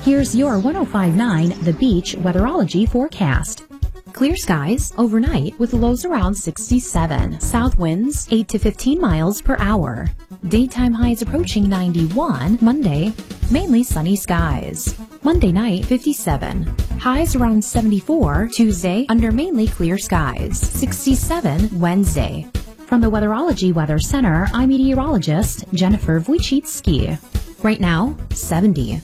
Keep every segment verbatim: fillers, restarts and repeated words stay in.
Here's your one oh five point nine The Beach weatherology forecast. Clear skies overnight with lows around sixty-seven. South winds eight to fifteen miles per hour. Daytime highs approaching ninety-one. Monday, mainly sunny skies. Monday night, fifty-seven. Highs around seventy-four. Tuesday, under mainly clear skies. sixty-seven Wednesday. From the Weatherology Weather Center, I'm meteorologist Jennifer Wojcicki. Right now, seventy.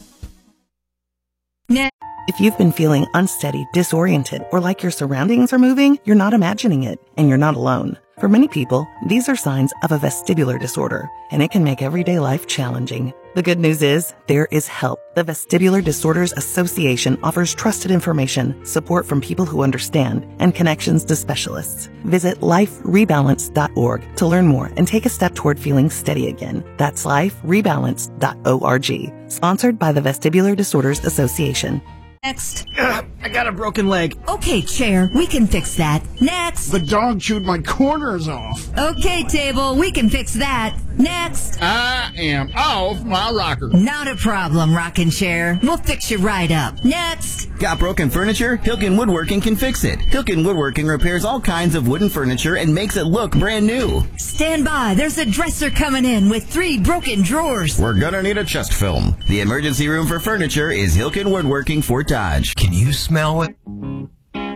If you've been feeling unsteady, disoriented, or like your surroundings are moving, you're not imagining it, and you're not alone. For many people, these are signs of a vestibular disorder, and it can make everyday life challenging. The good news is, there is help. The Vestibular Disorders Association offers trusted information, support from people who understand, and connections to specialists. Visit life rebalance dot org to learn more and take a step toward feeling steady again. That's life rebalance dot org. Sponsored by the Vestibular Disorders Association. Next. Uh, I got a broken leg. Okay, chair, we can fix that. Next. The dog chewed my corners off. Okay, table, we can fix that. Next. I am off my rocker. Not a problem, rocking chair. We'll fix you right up. Next. Got broken furniture? Hilken Woodworking can fix it. Hilken Woodworking repairs all kinds of wooden furniture and makes it look brand new. Stand by. There's a dresser coming in with three broken drawers. We're gonna need a chest film. The emergency room for furniture is Hilken Woodworking Fort Dodge. Can you smell it?